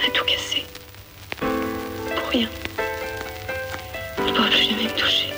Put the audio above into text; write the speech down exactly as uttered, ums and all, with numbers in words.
à tout casser. Pour rien. Il ne pourra plus jamais me toucher.